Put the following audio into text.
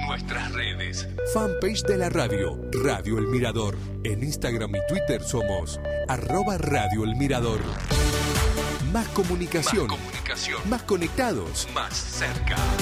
nuestras redes. Fanpage de la radio, Radio El Mirador. En Instagram y Twitter somos @Radio El Mirador. Más comunicación. Más comunicación. Más conectados. Más cerca.